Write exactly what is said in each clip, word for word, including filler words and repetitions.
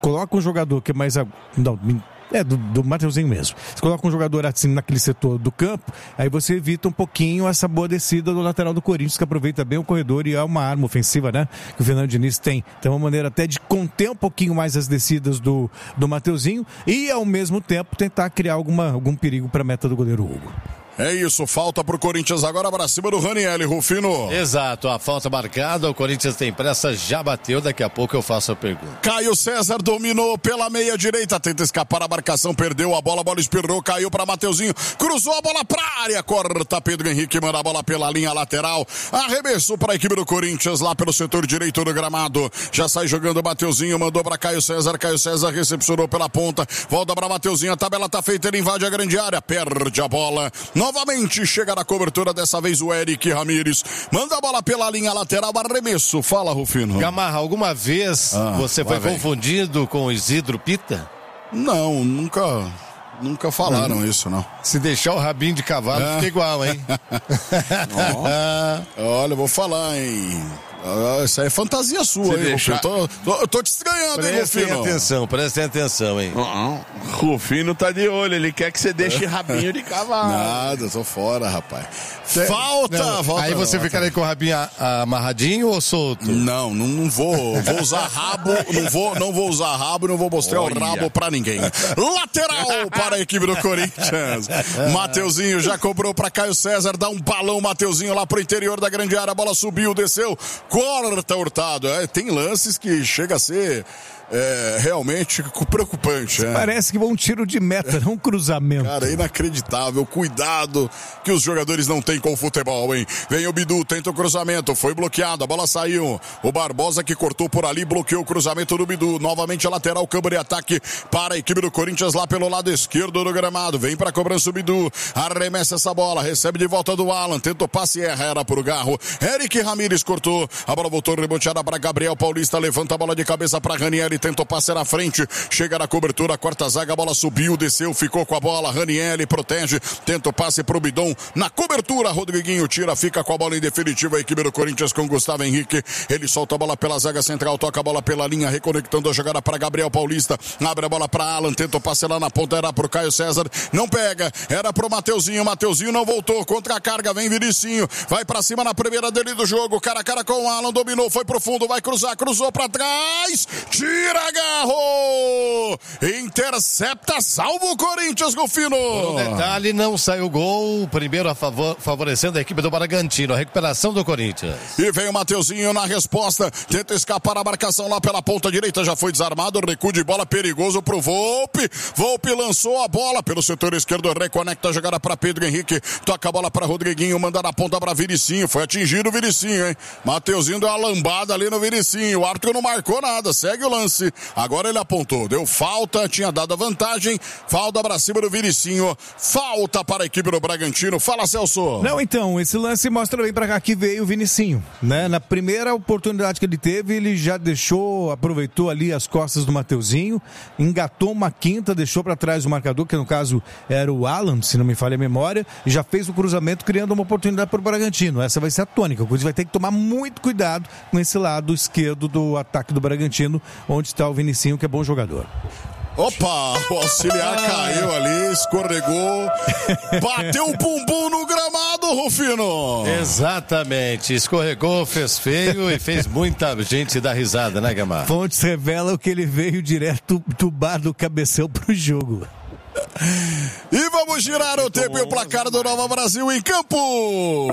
coloca um jogador que é mais... Não, é do, do Mateuzinho mesmo. Você coloca um jogador assim naquele setor do campo, aí você evita um pouquinho essa boa descida do lateral do Corinthians, que aproveita bem o corredor e é uma arma ofensiva, né? Que o Fernando Diniz tem. Então é uma maneira até de conter um pouquinho mais as descidas do, do Mateuzinho e, ao mesmo tempo, tentar criar alguma, algum perigo para a meta do goleiro Hugo. É isso, falta pro Corinthians agora para cima do Ranieri, Rufino. Exato, a falta marcada, o Corinthians tem pressa, já bateu, daqui a pouco eu faço a pergunta. Caio César dominou pela meia direita, tenta escapar a marcação, perdeu a bola, a bola espirrou, caiu para Mateuzinho, cruzou a bola pra área, corta Pedro Henrique, manda a bola pela linha lateral, arremesso para a equipe do Corinthians lá pelo setor direito do gramado, já sai jogando Mateuzinho, mandou para Caio César, Caio César recepcionou pela ponta, volta para Mateuzinho, a tabela tá feita, ele invade a grande área, perde a bola, novamente chega na cobertura, dessa vez o Eric Ramírez. Manda a bola pela linha lateral, arremesso. Fala, Rufino. Gamarra, alguma vez ah, você foi vem. confundido com o Isidro Pita? Não, nunca... Nunca falaram hum. isso, não. Se deixar o rabinho de cavalo, é. fica igual, hein? oh. Olha, eu vou falar, hein? Essa é fantasia sua, hein, deixar... Rufino? Tô, tô, tô te estranhando, hein, Rufino? Prestem atenção, prestem atenção, hein? Uh-uh. Rufino tá de olho, ele quer que você deixe rabinho de cavalo. Nada, tô fora, rapaz. Falta, não, volta. Aí você fica aí com o rabinho amarradinho ou solto? Não, não, não vou. Vou usar rabo, não vou, não vou usar rabo, não vou mostrar Olha. o rabo pra ninguém. Lateral para a equipe do Corinthians. Mateuzinho já cobrou pra Caio César, dá um balão, Mateuzinho lá pro interior da grande área, a bola subiu, desceu, corta Hurtado. É, tem lances que chega a ser... É realmente preocupante. É. Parece que foi um tiro de meta, não um cruzamento. Cara, é inacreditável. Cuidado que os jogadores não têm com o futebol, hein? Vem o Bidu, tenta o cruzamento, foi bloqueado, a bola saiu. O Barbosa que cortou por ali, bloqueou o cruzamento do Bidu. Novamente a lateral, câmbio de ataque para a equipe do Corinthians lá pelo lado esquerdo do gramado. Vem para a cobrança o Bidu, arremessa essa bola, recebe de volta do Alan, tenta o passe e erra, era pro Garro. Eric Ramírez cortou, a bola voltou reboteada para Gabriel Paulista, levanta a bola de cabeça para Ranieri, tentou passe na frente, chega na cobertura, quarta zaga, a bola subiu, desceu, ficou com a bola, Ranieri protege, tenta o passe pro Bidon, na cobertura, Rodriguinho tira, fica com a bola em definitiva, a equipe do Corinthians com Gustavo Henrique, ele solta a bola pela zaga central, toca a bola pela linha, reconectando a jogada para Gabriel Paulista, abre a bola para Alan, tenta o passe lá na ponta, era pro Caio César, não pega, era pro Mateuzinho, Mateuzinho não voltou, contra a carga, vem Vinicinho, vai pra cima na primeira dele do jogo, cara a cara com o Alan, dominou, foi pro fundo, vai cruzar, cruzou pra trás, tira Garro, intercepta, salva o Corinthians, Rufino. Um detalhe, não saiu gol, primeiro a favor, favorecendo a equipe do Bragantino, a recuperação do Corinthians. E vem o Mateuzinho na resposta, tenta escapar a marcação lá pela ponta direita, já foi desarmado, recuo de bola perigoso pro Volpe, Volpe lançou a bola pelo setor esquerdo, reconecta a jogada para Pedro Henrique, toca a bola para Rodriguinho, manda na ponta para Vinicinho, foi atingido o Vinicinho, hein? Mateuzinho deu uma lambada ali no Vinicinho, o árbitro não marcou nada, segue o lance. Agora ele apontou, deu falta, tinha dado a vantagem, falta pra cima do Vinicinho, falta para a equipe do Bragantino. Fala, Celso. Não, então, esse lance mostra bem pra cá que veio o Vinicinho, né? Na primeira oportunidade que ele teve, ele já deixou, aproveitou ali as costas do Mateuzinho, engatou uma quinta, deixou pra trás o marcador, que no caso era o Alan, se não me falha a memória, e já fez o cruzamento, criando uma oportunidade pro Bragantino. Essa vai ser a tônica, o Corinthians vai ter que tomar muito cuidado com esse lado esquerdo do ataque do Bragantino, onde está o Vinicinho, que é bom jogador. Opa, o auxiliar ah. caiu ali, escorregou, bateu o bumbum no gramado, Rufino. Exatamente, escorregou, fez feio e fez muita gente dar risada, né, Gamar? Fontes revelam que ele veio direto do bar do Cabecel pro jogo. E vamos girar o tempo e o placar do Nova Brasil em campo.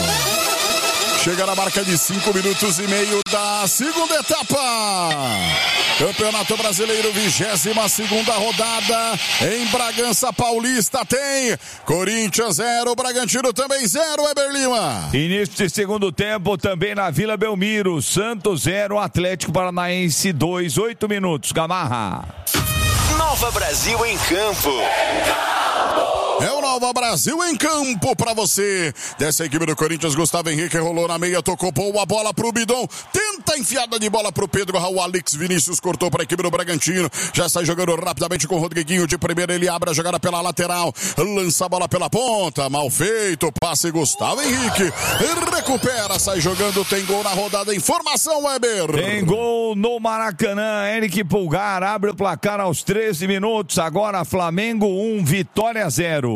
Chega na marca de cinco minutos e meio da segunda etapa. Campeonato Brasileiro, vigésima segunda rodada. Em Bragança Paulista tem Corinthians zero, Bragantino também zero, Eber Lima. Início de segundo tempo também na Vila Belmiro. Santos zero, Atlético Paranaense dois, oito minutos. Gamarra. Nova Brasil em campo. É o Nova Brasil em campo pra você. Dessa equipe do Corinthians, Gustavo Henrique rolou na meia, tocou boa bola pro Bidon. Tenta enfiada de bola pro Pedro Raul. Alex Vinícius cortou pra equipe do Bragantino. Já sai jogando rapidamente com o Rodriguinho de primeira. Ele abre a jogada pela lateral. Lança a bola pela ponta. Mal feito. Passe Gustavo Henrique. Recupera, sai jogando. Tem gol na rodada. Informação, Weber. Tem gol no Maracanã. Henrique Pulgar abre o placar aos treze minutos. Agora Flamengo um, Vitória zero.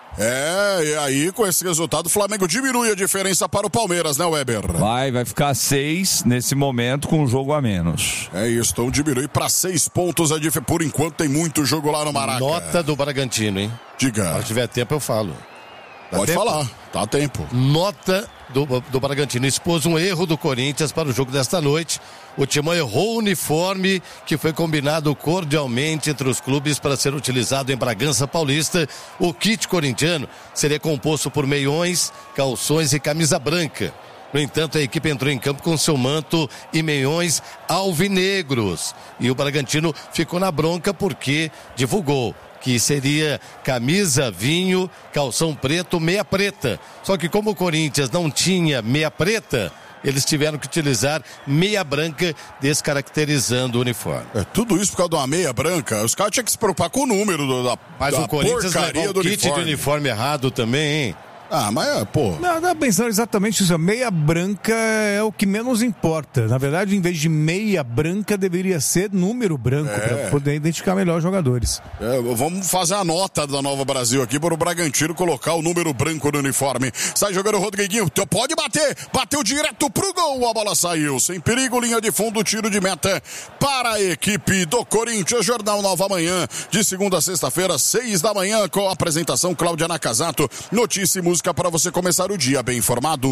É, e aí com esse resultado o Flamengo diminui a diferença para o Palmeiras, né, Weber? Vai, vai ficar seis nesse momento com um jogo a menos. É isso, então diminui para seis pontos a diferença. Por enquanto tem muito jogo lá no Maracanã. Nota do Bragantino, hein? Diga. Se tiver tempo eu falo. Dá Pode tempo? falar, tá tempo. Nota do, do Bragantino. Expôs um erro do Corinthians para o jogo desta noite. O Timão errou o uniforme que foi combinado cordialmente entre os clubes para ser utilizado em Bragança Paulista. O kit corintiano seria composto por meiões, calções e camisa branca. No entanto, a equipe entrou em campo com seu manto e meiões alvinegros. E o Bragantino ficou na bronca porque divulgou que seria camisa, vinho, calção preto, meia preta. Só que como o Corinthians não tinha meia preta, eles tiveram que utilizar meia branca, descaracterizando o uniforme. É tudo isso por causa de uma meia branca. Os caras tinham que se preocupar com o número do, da, Mas da o Corinthians levou o do kit uniforme. de uniforme errado também, hein? Ah, mas é, pô. Não, não, pensando exatamente isso. A meia branca é o que menos importa. Na verdade, em vez de meia branca, deveria ser número branco, É. para poder identificar melhor os jogadores. É, vamos fazer a nota da Nova Brasil aqui para o Bragantino colocar o número branco no uniforme. Sai jogando o Rodriguinho, pode bater, bateu direto pro gol, a bola saiu, sem perigo, linha de fundo, tiro de meta para a equipe do Corinthians. Jornal Nova Manhã, de segunda a sexta-feira, seis da manhã, com a apresentação Cláudia Nakazato. Notícia e música para você começar o dia bem informado.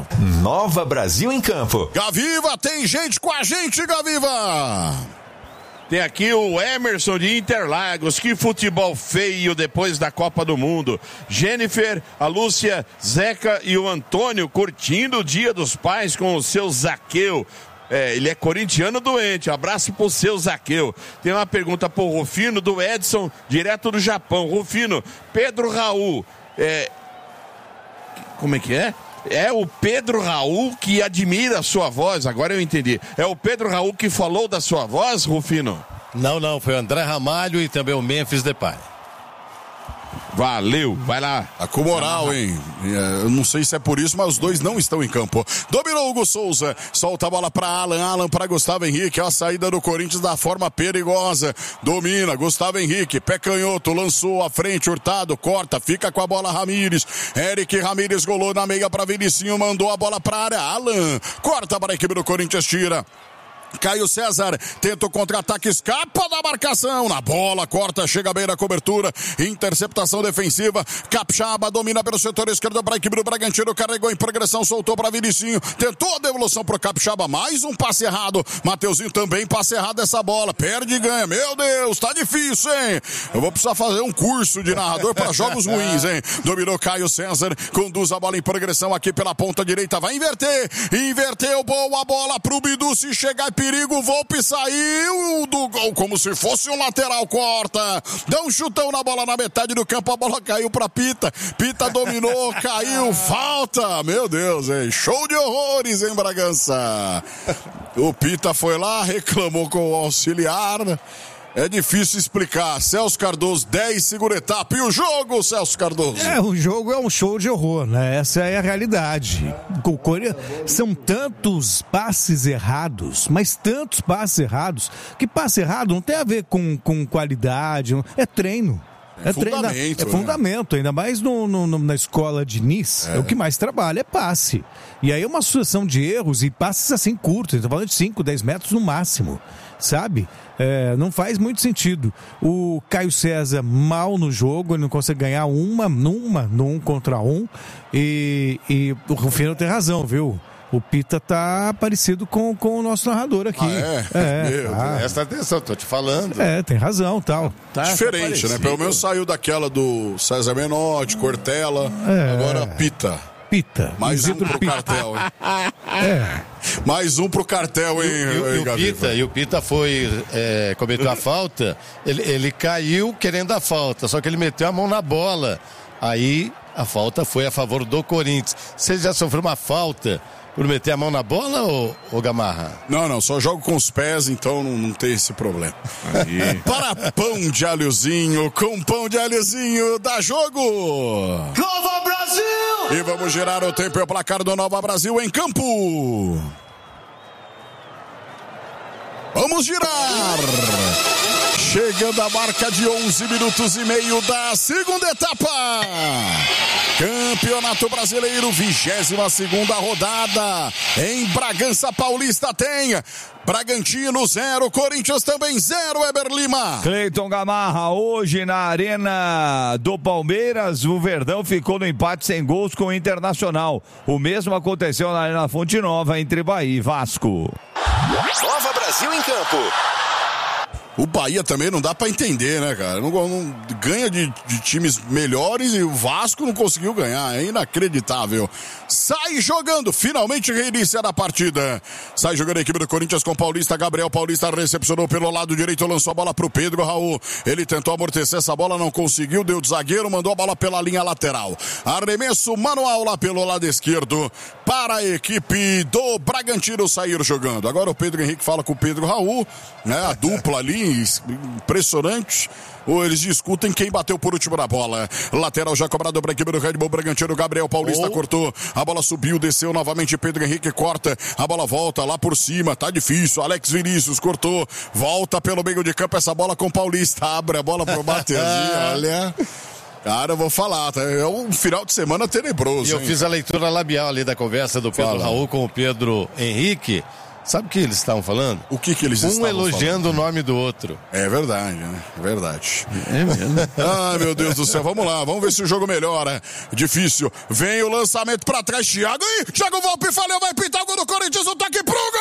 Nova Brasil em campo. Gaviva, tem gente com a gente, Gaviva! Tem aqui o Emerson de Interlagos. Que futebol feio depois da Copa do Mundo. Jennifer, a Lúcia, Zeca e o Antônio curtindo o Dia dos Pais com o seu Zaqueu. É, ele é corintiano doente. Abraço pro seu Zaqueu. Tem uma pergunta pro Rufino do Edson, direto do Japão. Rufino, Pedro Raul. É... Como é que é? É o Pedro Raul que admira a sua voz, agora eu entendi. É o Pedro Raul que falou da sua voz, Rufino? Não, não, foi o André Ramalho e também o Memphis Depay. Valeu, vai lá. Tá com moral, hein? É, eu não sei se é por isso, mas os dois não estão em campo. Dominou Hugo Souza, solta a bola pra Alan, Alan pra Gustavo Henrique, a saída do Corinthians da forma perigosa. Domina, Gustavo Henrique, pé canhoto, lançou à frente, Hurtado, corta, fica com a bola Ramírez. Eric Ramírez golou na meia pra Vinicinho, mandou a bola pra área. Alan, corta para a equipe do Corinthians, tira. Caio César tenta o contra-ataque, escapa da marcação, na bola, corta, chega bem na cobertura, interceptação defensiva. Capixaba domina pelo setor esquerdo para a equipe do Bragantino, carregou em progressão, soltou para Vinicinho, tentou a devolução pro Capixaba, mais um passe errado. Mateuzinho também passe errado essa bola, perde e ganha. Meu Deus, tá difícil, hein? Eu vou precisar fazer um curso de narrador para jogos ruins, hein? Dominou Caio César, conduz a bola em progressão aqui pela ponta direita, vai inverter, inverteu, boa bola pro Bidu, se chegar perigo, Volpe saiu do gol como se fosse um lateral, corta, dá um chutão na bola na metade do campo, a bola caiu pra Pita, Pita dominou, caiu, falta, meu Deus, hein? Show de horrores em Bragança. O Pita foi lá, reclamou com o auxiliar. É difícil explicar. Celso Cardoso, dez, segura etapa. E o jogo, Celso Cardoso? É, o jogo é um show de horror, né? Essa é a realidade. O Corinthians, são tantos passes errados, mas tantos passes errados, que passe errado não tem a ver com, com qualidade, é treino. É, é fundamento, treino, é né? fundamento, ainda mais no, no, no, na escola de Nice. É. É o que mais trabalha, é passe. E aí é uma sucessão de erros e passes assim curtos, estamos falando de cinco, dez metros no máximo, sabe? É, não faz muito sentido. O Caio César mal no jogo, ele não consegue ganhar uma, numa, no um contra um. E, e o Rufino tem razão, viu? O Pita tá parecido com, com o nosso narrador aqui. Ah, é? É, Meu, tá. Presta atenção, tô te falando. É, tem razão, tal. Tá diferente, né? Pelo menos saiu daquela do César Menotti, Cortella, É. agora Pita. Pita. Mais um Isidro pro Pita. cartel, hein? É. Mais um pro cartel, hein, E, o- e o Pita, e o Pita foi, é, cometeu a falta, ele, ele caiu querendo a falta, só que ele meteu a mão na bola. Aí a falta foi a favor do Corinthians. Você já sofreu uma falta por meter a mão na bola, ô, ô Gamarra? Não, não, só jogo com os pés, então não, não tem esse problema. Aí. Para pão de alhozinho, com pão de alhozinho, dá jogo! Nova Brasil! E vamos girar o tempo e o placar do Nova Brasil em campo. Vamos girar! Chegando a marca de onze minutos e meio da segunda etapa. Campeonato Brasileiro, vigésima segunda rodada. Em Bragança Paulista tem Bragantino zero, Corinthians também zero, Eber Lima. Cleiton Gamarra, hoje na Arena do Palmeiras, o Verdão ficou no empate sem gols com o Internacional. O mesmo aconteceu na Arena Fonte Nova, entre Bahia e Vasco. Nova Brasil em campo. O Bahia também não dá pra entender, né, cara? Não, não ganha de, de times melhores e o Vasco não conseguiu ganhar. É inacreditável. Sai jogando, finalmente reinicia a partida. Sai jogando a equipe do Corinthians com Paulista. Gabriel Paulista recepcionou pelo lado direito, lançou a bola pro Pedro Raul. Ele tentou amortecer essa bola, não conseguiu, deu de zagueiro, mandou a bola pela linha lateral. Arremesso manual lá pelo lado esquerdo para a equipe do Bragantino sair jogando. Agora o Pedro Henrique fala com o Pedro Raul, né? A dupla ali, impressionante. Ou eles discutem quem bateu por último na bola. Lateral já cobrado para a equipe do Red Bull Bragantino. Gabriel Paulista oh. cortou. A bola subiu, desceu novamente. Pedro Henrique corta. A bola volta lá por cima. Tá difícil. Alex Vinícius cortou. Volta pelo meio de campo. Essa bola com Paulista. Abre a bola pro Mateuzinho. Olha. Cara, eu vou falar, tá? É um final de semana tenebroso. E eu hein? fiz a leitura labial ali da conversa do Pedro Fala. Raul com o Pedro Henrique. Sabe o que eles estavam falando? O que que eles um estavam elogiando falando? o nome do outro. É verdade, né? É verdade. É mesmo. Ai, meu Deus do céu. Vamos lá. Vamos ver se o jogo melhora. Difícil. Vem o lançamento pra trás. Thiago. Ih, Thiago Volpe falhou. Vai pintar o gol do Corinthians. O toque pro gol.